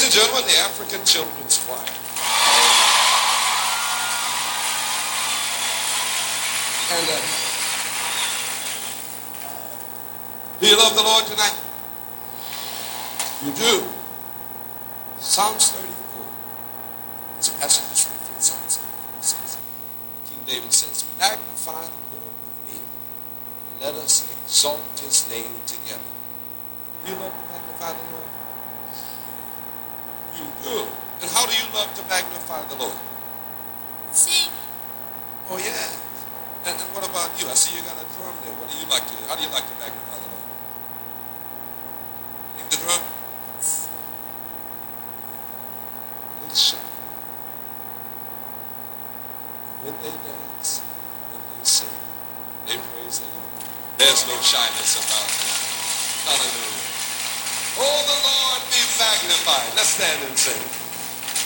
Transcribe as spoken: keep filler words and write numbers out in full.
and gentlemen, the African Children's Choir. And uh, do you love the Lord tonight? You do. Psalms thirty-four. It's a passage of scripture from Psalms thirty-four. King David says, magnify the Lord with me, and let us exalt his name together. Do you love to magnify the Lord? You do. And how do you love to magnify the Lord? Sing. Oh, yeah. And, and what about you? I see you got a drum there. What do you like to do? How do you like to magnify the Lord? Take the drum. Let's shout. When they dance, when they sing, they praise the Lord. There's no shyness about it. Hallelujah. Oh, the Lord be magnified. Let's stand and sing.